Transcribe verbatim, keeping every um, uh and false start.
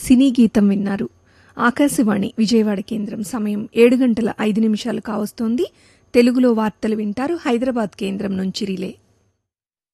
సినీ గీతం విన్నారు. ఆకాశవాణి విజయవాడ కేంద్రం. సమయం ఏడు గంటల ఐదు నిమిషాలు కావస్తోంది. తెలుగులో వార్తలు వింటారు హైదరాబాద్ కేంద్రం నుంచి రిలే.